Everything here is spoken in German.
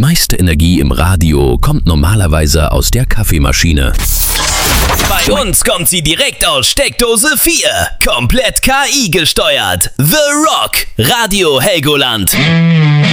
meiste Energie im Radio kommt normalerweise aus der Kaffeemaschine. Bei uns kommt sie direkt aus Steckdose 4. Komplett KI gesteuert. The Rock. Radio Helgoland.